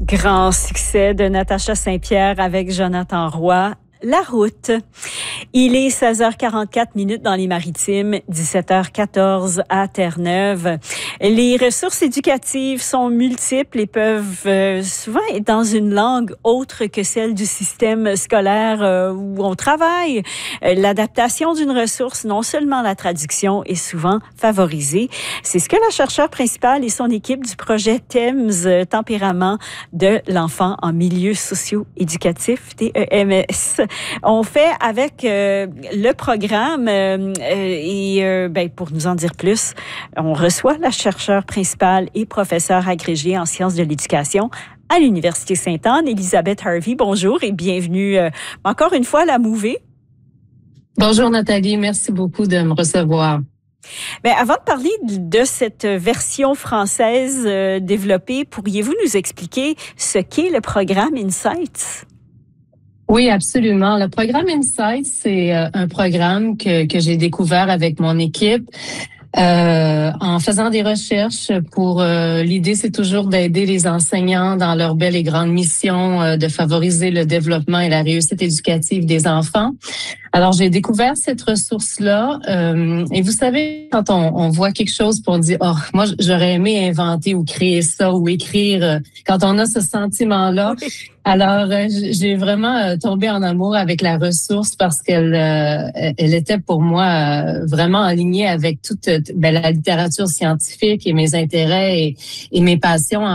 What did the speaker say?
Grand succès de Natacha Saint-Pierre avec Jonathan Roy. La route. Il est 16h44 dans les Maritimes, 17h14 à Terre-Neuve. Les ressources éducatives sont multiples et peuvent souvent être dans une langue autre que celle du système scolaire où on travaille. L'adaptation d'une ressource, non seulement la traduction, est souvent favorisée. C'est ce que la chercheure principale et son équipe du projet TEMS, Tempérament de l'enfant en milieu socio-éducatif, TEMS, ont fait avec le programme pour nous en dire plus, on reçoit la chercheure principale et professeure agrégée en sciences de l'éducation à l'Université Sainte-Anne, Elisabeth Harvey. Bonjour et bienvenue encore une fois à la Mouvée. Bonjour Nathalie, merci beaucoup de me recevoir. Bien, avant de parler de cette version française développée, pourriez-vous nous expliquer ce qu'est le programme Insights? Oui, absolument. Le programme Insights, c'est un programme que j'ai découvert avec mon équipe en faisant des recherches pour l'idée, c'est toujours d'aider les enseignants dans leur belle et grande mission de favoriser le développement et la réussite éducative des enfants. Alors, j'ai découvert cette ressource-là et vous savez, quand on voit quelque chose pour dire « Oh, moi, j'aurais aimé inventer ou créer ça ou écrire », quand on a ce sentiment-là, alors j'ai vraiment tombé en amour avec la ressource parce qu'elle elle était pour moi vraiment alignée avec toute la littérature scientifique et mes intérêts et mes passions